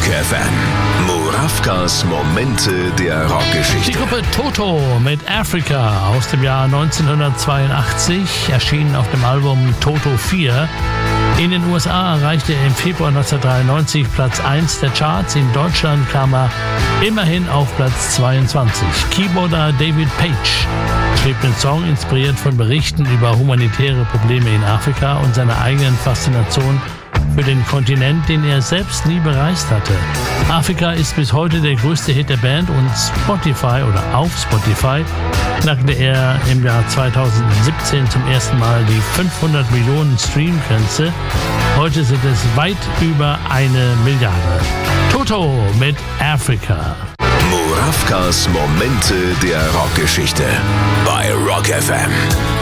FM. Murawkas Momente der Rockgeschichte. Die Gruppe Toto mit Africa aus dem Jahr 1982, erschienen auf dem Album Toto 4. In den USA erreichte er im Februar 1993 Platz 1 der Charts. In Deutschland kam er immerhin auf Platz 22. Keyboarder David Page schrieb den Song, inspiriert von Berichten über humanitäre Probleme in Afrika und seiner eigenen Faszination für den Kontinent, den er selbst nie bereist hatte. Afrika ist bis heute der größte Hit der Band und auf Spotify knackte er im Jahr 2017 zum ersten Mal die 500 Millionen Stream-Grenze. Heute sind es weit über 1 Milliarde. Toto mit Africa. Murawkas Momente der Rockgeschichte bei Rock FM.